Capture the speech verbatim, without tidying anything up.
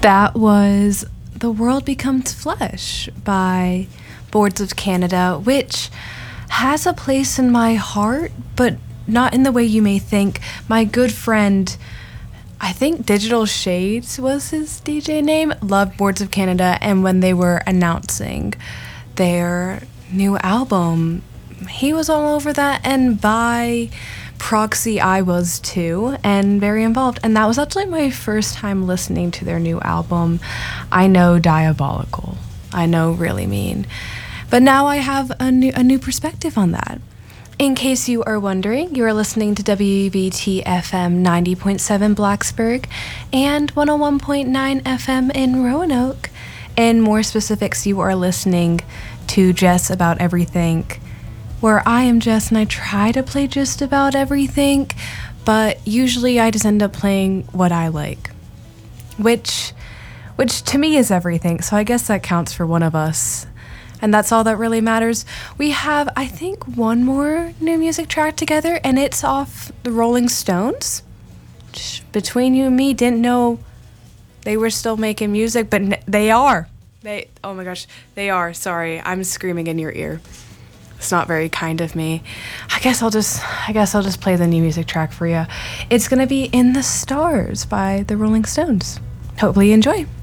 That was The World Becomes Flesh by Boards of Canada, which has a place in my heart, but not in the way you may think. My good friend, I think Digital Shades was his D J name, loved Boards of Canada, and when they were announcing their new album, he was all over that, and by proxy I was too, and very involved. And that was actually my first time listening to their new album, I Know Diabolical. I know really mean. But now I have a new a new perspective on that. In case you are wondering, you are listening to W B T F M ninety point seven Blacksburg and one oh one point nine F M in Roanoke. In more specifics, you are listening to Jess About Everything, where I am Jess and I try to play just about everything, but usually I just end up playing what I like, which which to me is everything, so I guess that counts for one of us, and that's all that really matters. We have, I think, one more new music track together, and it's off the Rolling Stones. Between you and me, didn't know they were still making music, but n- they are. They, oh my gosh, they are. Sorry, I'm screaming in your ear. It's not very kind of me. I guess I'll just I guess I'll just play the new music track for you. It's gonna be In the Stars by the Rolling Stones. Hopefully you enjoy.